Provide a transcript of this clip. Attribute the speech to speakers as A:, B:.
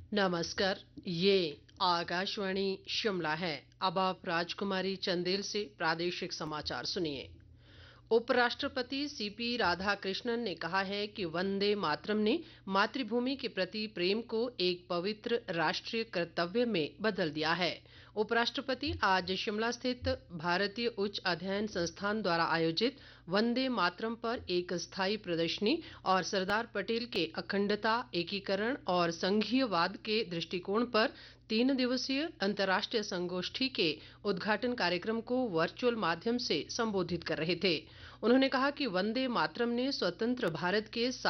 A: नमस्कार। ये आकाशवाणी शिमला है। अब आप राजकुमारी चंदेल से प्रादेशिक समाचार सुनिए। उपराष्ट्रपति सीपी राधाकृष्णन ने कहा है कि वंदे मातरम ने मातृभूमि के प्रति प्रेम को एक पवित्र राष्ट्रीय कर्तव्य में बदल दिया है। उपराष्ट्रपति आज शिमला स्थित भारतीय उच्च अध्ययन संस्थान द्वारा आयोजित वंदे मातरम पर एक स्थायी प्रदर्शनी और सरदार पटेल के अखंडता, एकीकरण और संघीयवाद के दृष्टिकोण पर 3 दिवसीय अंतर्राष्ट्रीय संगोष्ठी के उद्घाटन कार्यक्रम को वर्चुअल माध्यम से संबोधित कर रहे थे। उन्होंने कहा कि वंदे मातरम ने स्वतंत्र भारत के